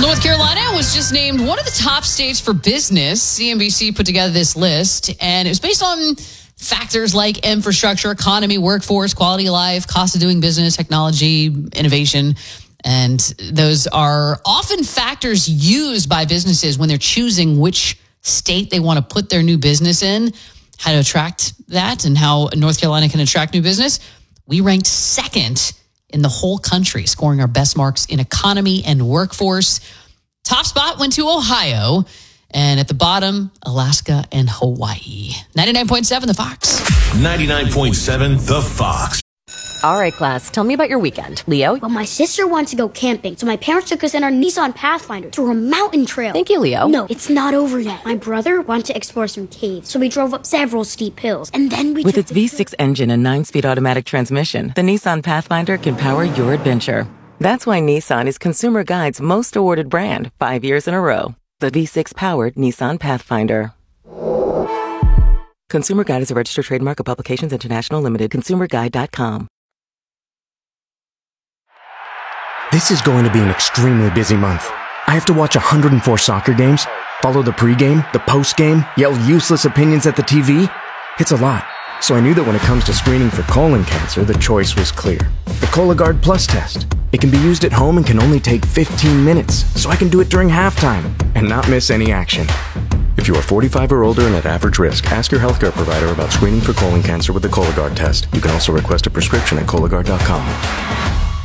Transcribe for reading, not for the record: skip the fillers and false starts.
North Carolina was just named one of the top states for business. CNBC put together this list, and it was based on factors like infrastructure, economy, workforce, quality of life, cost of doing business, technology, innovation. And those are often factors used by businesses when they're choosing which state they want to put their new business in, how to attract that, and how North Carolina can attract new business. We ranked second in the whole country, scoring our best marks in economy and workforce. Top spot went to Ohio, and at the bottom, Alaska and Hawaii. 99.7 The Fox. 99.7 The Fox. All right, class, tell me about your weekend. Leo? Well, my sister wanted to go camping, so my parents took us in our Nissan Pathfinder through a mountain trail. Thank you, Leo. No, it's not over yet. My brother wanted to explore some caves, so we drove up several steep hills, and then we With its V6 engine and 9-speed automatic transmission, the Nissan Pathfinder can power your adventure. That's why Nissan is Consumer Guide's most awarded brand 5 years in a row. The V6-powered Nissan Pathfinder. Consumer Guide is a registered trademark of Publications International Limited. ConsumerGuide.com. This is going to be an extremely busy month. I have to watch 104 soccer games, follow the pregame, the postgame, yell useless opinions at the TV. It's a lot. So I knew that when it comes to screening for colon cancer, the choice was clear. The Cologuard Plus test. It can be used at home and can only take 15 minutes, so I can do it during halftime and not miss any action. If you are 45 or older and at average risk, ask your healthcare provider about screening for colon cancer with the Cologuard test. You can also request a prescription at Cologuard.com.